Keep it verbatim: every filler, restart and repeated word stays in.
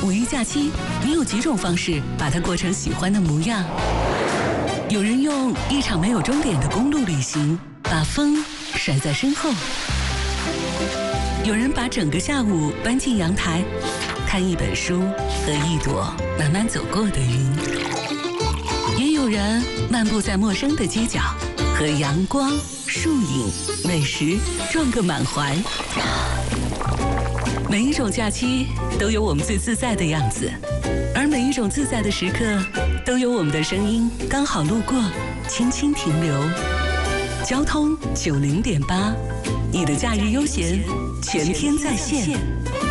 五一假期，你有几种方式把它过成喜欢的模样？有人用一场没有终点的公路旅行，把风甩在身后；有人把整个下午搬进阳台，看一本书和一朵慢慢走过的云；也有人漫步在陌生的街角，和阳光、树影、美食撞个满怀。每一种假期都有我们最自在的样子，而每一种自在的时刻，都有我们的声音刚好路过，轻轻停留。交通九零点八，你的假日悠闲全天在线。